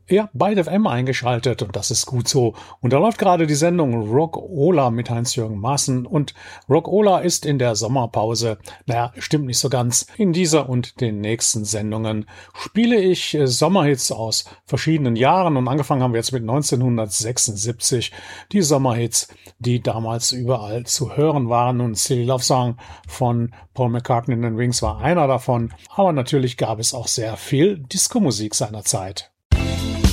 Ja, bei FM eingeschaltet und das ist gut so. Und da läuft gerade die Sendung Rock'Ola mit Heinz-Jürgen Maaßen und Rock'Ola ist in der Sommerpause. Naja, stimmt nicht so ganz. In dieser und den nächsten Sendungen spiele ich Sommerhits aus verschiedenen Jahren und angefangen haben wir jetzt mit 1976. Die Sommerhits, die damals überall zu hören waren und Silly Love Song von Paul McCartney and the Wings war einer davon. Aber natürlich gab es auch sehr viel Disco-Musik seiner Zeit.